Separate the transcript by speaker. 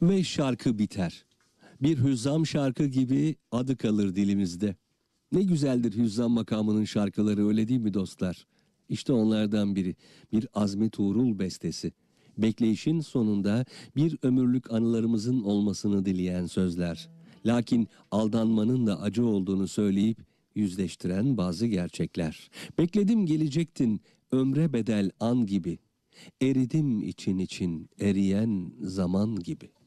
Speaker 1: Ve şarkı biter. Bir hüzzam şarkı gibi adı kalır dilimizde. Ne güzeldir hüzzam makamının şarkıları, öyle değil mi dostlar? İşte onlardan biri. Bir Azmi Tuğrul bestesi. Bekleyişin sonunda bir ömürlük anılarımızın olmasını dileyen sözler. Lakin aldanmanın da acı olduğunu söyleyip yüzleştiren bazı gerçekler. Bekledim gelecektin ömre bedel an gibi. Eridim için için eriyen zaman gibi.